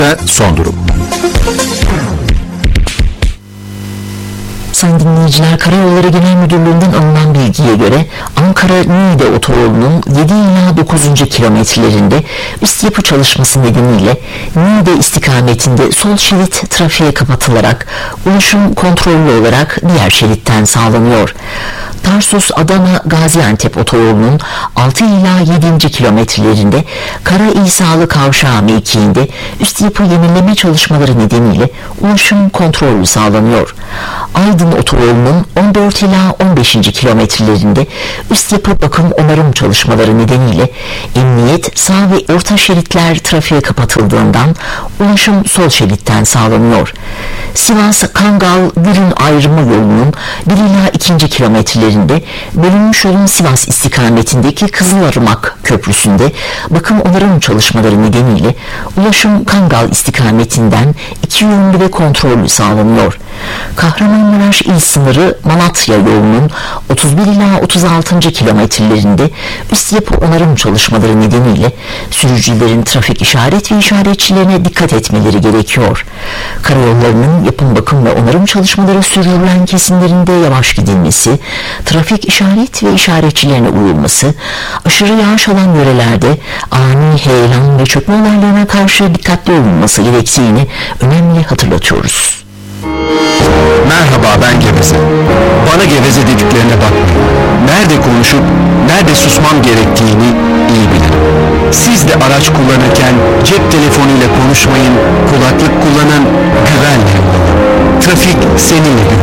Ankara son durum. Sayın dinleyiciler, Karayolları Genel Müdürlüğü'nden alınan bilgiye göre Ankara-Niğde otoyolunun 7 ila 9. kilometrelerinde üst yapı çalışması nedeniyle Niğde istikametinde sol şerit trafiğe kapatılarak ulaşım kontrollü olarak diğer şeritten sağlanıyor. Tarsus-Adana-Gaziantep otoyolunun 6 ila 7. kilometrelerinde Kara-İsalı Kavşağı mevkiinde üst yapı yenileme çalışmaları nedeniyle ulaşım kontrollü sağlanıyor. Aydın otoyolunun 14 ila 15. kilometrelerinde üst yapı bakım onarım çalışmaları nedeniyle emniyet sağ ve orta şeritler trafiğe kapatıldığından ulaşım sol şeritten sağlanıyor. Sivas-Kangal-Gürün ayrımı yolunun 1 ila 2. kilometrelerinde bölünmüş yolun Sivas istikametindeki Kızılırmak Köprüsü'nde bakım onarım çalışmaları nedeniyle ulaşım Kangal istikametinden iki yönlü ve kontrollü sağlanıyor. Kahramanmaraş il sınırı Malatya yolunun 31 ila 36. kilometrelerinde üst yapı onarım çalışmaları nedeniyle sürücülerin trafik işaret ve işaretçilerine dikkat etmeleri gerekiyor. Karayollarının yapım bakım ve onarım çalışmaları sürdürülen kesimlerinde yavaş gidilmesi, trafik işaret ve işaretçilerine uyulması, aşırı yağış alan yörelerde ani heyelan ve çökme olaylarına karşı dikkatli olunması gerektiğini önemli hatırlatıyoruz. Merhaba, ben Geveze. Bana geveze dediklerine bakmayın. Nerede konuşup nerede susmam gerektiğini iyi bilirim. Siz de araç kullanırken cep telefonuyla konuşmayın, kulaklık kullanın, güvenle olun. Trafik seninle güvenli.